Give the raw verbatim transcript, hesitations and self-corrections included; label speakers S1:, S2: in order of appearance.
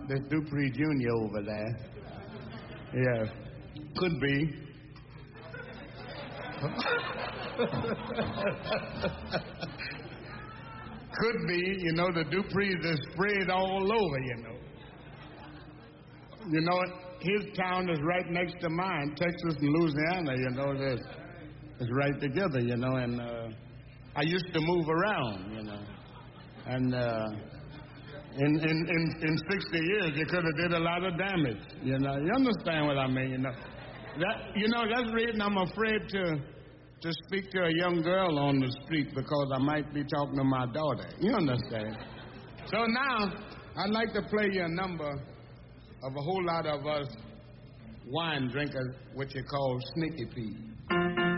S1: this Dupree Junior over there. Yeah, could be. Could be, you know, the Duprees are spread all over, you know. You know, his town is right next to mine, Texas and Louisiana, you know, it's right together, you know, and uh, I used to move around, you know. And uh, in, in, in, in sixty years, you could have did a lot of damage, you know. You understand what I mean, you know. That, you know, that's the reason I'm afraid to... to speak to a young girl on the street because I might be talking to my daughter. You understand? So now, I'd like to play you a number of a whole lot of us wine drinkers, what you call sneaky peas.